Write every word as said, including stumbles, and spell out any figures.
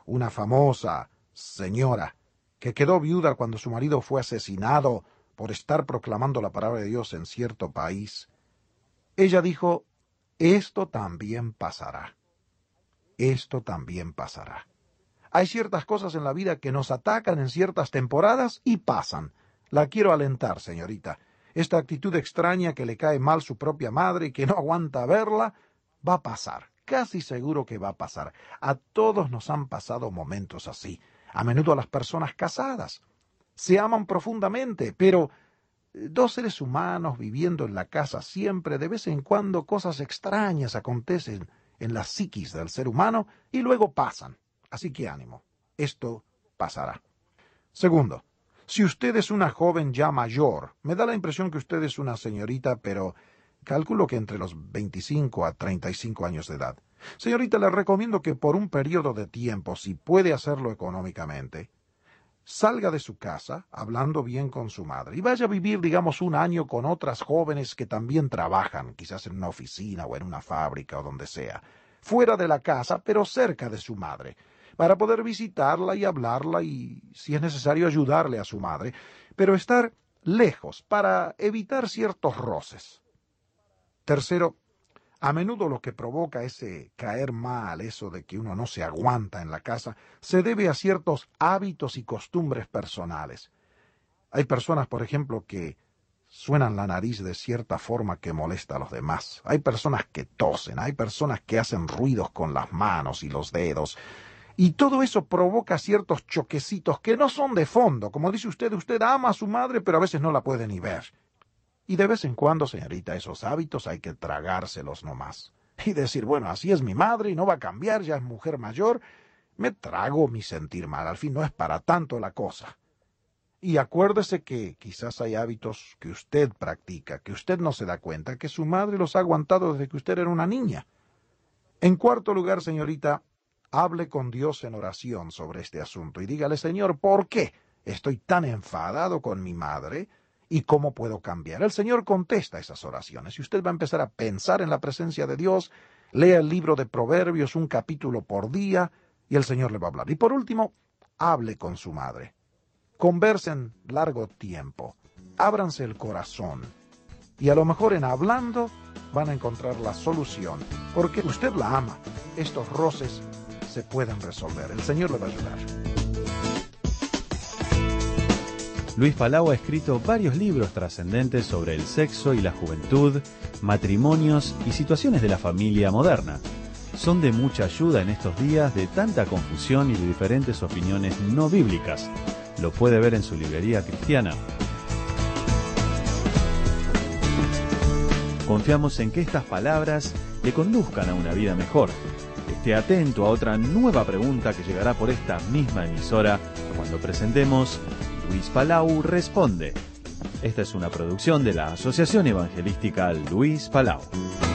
una famosa señora que quedó viuda cuando su marido fue asesinado por estar proclamando la palabra de Dios en cierto país. Ella dijo, esto también pasará. Esto también pasará. Hay ciertas cosas en la vida que nos atacan en ciertas temporadas y pasan. La quiero alentar, señorita. Esta actitud extraña que le cae mal su propia madre y que no aguanta verla, va a pasar. Casi seguro que va a pasar. A todos nos han pasado momentos así. A menudo a las personas casadas. Se aman profundamente, pero dos seres humanos viviendo en la casa siempre, de vez en cuando cosas extrañas acontecen en la psiquis del ser humano y luego pasan. Así que ánimo, esto pasará. Segundo, si usted es una joven ya mayor, me da la impresión que usted es una señorita, pero calculo que entre los veinticinco a treinta y cinco años de edad. Señorita, le recomiendo que por un periodo de tiempo, si puede hacerlo económicamente, salga de su casa, hablando bien con su madre, y vaya a vivir, digamos, un año con otras jóvenes que también trabajan, quizás en una oficina o en una fábrica o donde sea, fuera de la casa, pero cerca de su madre, para poder visitarla y hablarla y, si es necesario, ayudarle a su madre, pero estar lejos para evitar ciertos roces. Tercero, a menudo lo que provoca ese caer mal, eso de que uno no se aguanta en la casa, se debe a ciertos hábitos y costumbres personales. Hay personas, por ejemplo, que suenan la nariz de cierta forma que molesta a los demás. Hay personas que tosen, hay personas que hacen ruidos con las manos y los dedos. Y todo eso provoca ciertos choquecitos que no son de fondo. Como dice usted, usted ama a su madre, pero a veces no la puede ni ver. Y de vez en cuando, señorita, esos hábitos hay que tragárselos nomás. Y decir, bueno, así es mi madre y no va a cambiar, ya es mujer mayor. Me trago mi sentir mal, al fin no es para tanto la cosa. Y acuérdese que quizás hay hábitos que usted practica, que usted no se da cuenta, que su madre los ha aguantado desde que usted era una niña. En cuarto lugar, señorita, hable con Dios en oración sobre este asunto y dígale, Señor, ¿por qué estoy tan enfadado con mi madre? ¿Y cómo puedo cambiar? El Señor contesta esas oraciones y usted va a empezar a pensar en la presencia de Dios, lea el libro de Proverbios un capítulo por día y el Señor le va a hablar. Y por último, hable con su madre. Conversen largo tiempo, ábranse el corazón y a lo mejor en hablando van a encontrar la solución, porque usted la ama. Estos roces se pueden resolver. El Señor le va a ayudar. Luis Palau ha escrito varios libros trascendentes sobre el sexo y la juventud, matrimonios y situaciones de la familia moderna. Son de mucha ayuda en estos días de tanta confusión y de diferentes opiniones no bíblicas. Lo puede ver en su librería cristiana. Confiamos en que estas palabras le conduzcan a una vida mejor. Esté atento a otra nueva pregunta que llegará por esta misma emisora cuando presentemos Luis Palau Responde. Esta es una producción de la Asociación Evangelística Luis Palau.